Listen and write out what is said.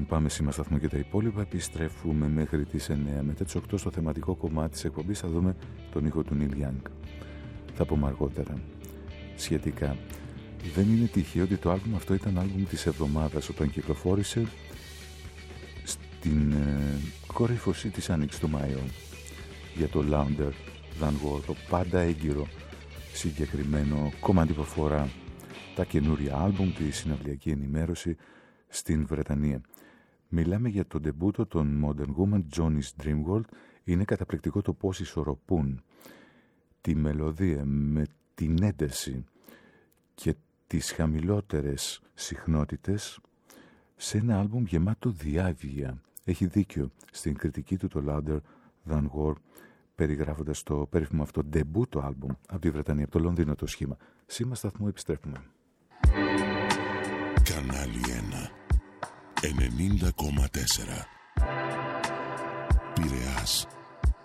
Λοιπόν, πάμε σήμερα σταθμό και τα υπόλοιπα. Επιστρέφουμε μέχρι τις 9. Μετά τις 8 στο θεματικό κομμάτι της εκπομπής θα δούμε τον ήχο του Neil Young. Θα πούμε αργότερα σχετικά. Δεν είναι τυχαίο ότι το άλμπουμ αυτό ήταν άλμπουμ της εβδομάδας όταν κυκλοφόρησε στην κορύφωση της Άνοιξης του Μάιο για το Louder Than War, το πάντα έγκυρο συγκεκριμένο κομμάτι που αφορά τα καινούρια άλμπουμ, τη συναυλιακή ενημέρωση στην Βρετανία. Μιλάμε για τον ντεμπούτο των Modern Woman, Johnny's Dream World. Είναι καταπληκτικό το πώς ισορροπούν τη μελωδία με την ένταση και τις χαμηλότερες συχνότητες σε ένα άλμπουμ γεμάτο διάβγεια. Έχει δίκιο στην κριτική του το Louder Than War, περιγράφοντας το περίφημο αυτό ντεμπούτο άλμπουμ από τη Βρετανία, από το Λονδίνο το σχήμα. Σήμα σταθμού, επιστρέφουμε. Κανάλι 1 90,4 Πειραιάς.